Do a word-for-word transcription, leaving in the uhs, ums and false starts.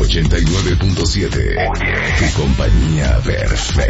ochenta y nueve punto siete. Tu compañía perfecta.